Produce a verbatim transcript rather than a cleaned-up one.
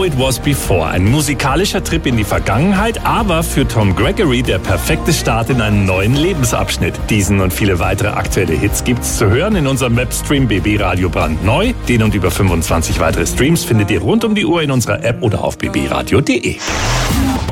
How It Was Before. Ein musikalischer Trip in die Vergangenheit, aber für Tom Gregory der perfekte Start in einen neuen Lebensabschnitt. Diesen und viele weitere aktuelle Hits gibt's zu hören in unserem Webstream B B Radio brandneu. Den und über fünfundzwanzig weitere Streams findet ihr rund um die Uhr in unserer App oder auf b b radio punkt d e.